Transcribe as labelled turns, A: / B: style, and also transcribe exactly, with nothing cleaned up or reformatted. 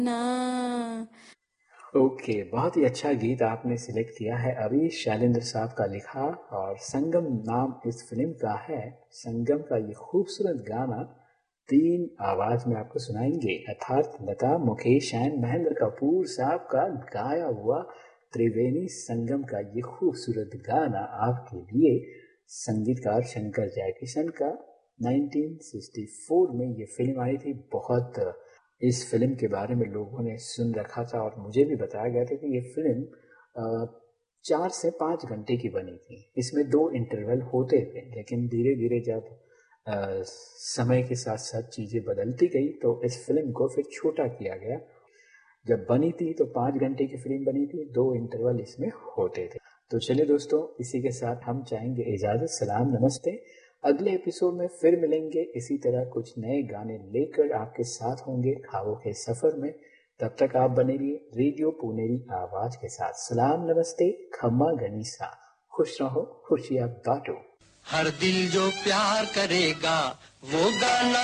A: ना।
B: ओके, बहुत ही अच्छा गीत आपने सिलेक्ट किया है अभी शैलेंद्र साहब का लिखा, और संगम नाम इस फिल्म का है। संगम का ये खूबसूरत गाना तीन आवाज में आपको सुनाएंगे, अर्थात लता, मुकेश एंड महेंद्र कपूर साहब का गाया हुआ त्रिवेणी संगम का ये खूबसूरत गाना आपके लिए। संगीतकार शंकर जयकिशन का नाइनटीन सिक्सटी फोर में ये फिल्म आई थी। बहुत इस फिल्म के बारे में लोगों ने सुन रखा था और मुझे भी बताया गया था कि ये फिल्म अ, चार से पाँच घंटे की बनी थी। इसमें दो इंटरवल होते थे, लेकिन धीरे धीरे जब अ, समय के साथ साथ चीज़ें बदलती गई तो इस फिल्म को फिर छोटा किया गया। जब बनी थी तो पाँच घंटे की फिल्म बनी थी, दो इंटरवल इसमें होते थे। तो चलिए दोस्तों, इसी के साथ हम चाहेंगे इजाज़त। सलाम, नमस्ते। अगले एपिसोड में फिर मिलेंगे इसी तरह कुछ नए गाने लेकर आपके साथ होंगे ख्वाबों के सफर में। तब तक आप बने रहिए रेडियो पुनेरी आवाज के साथ। सलाम, नमस्ते, खम्मा गनीसा। खुश रहो, खुशियाँ बांटो।
C: हर दिल जो प्यार करेगा वो गाना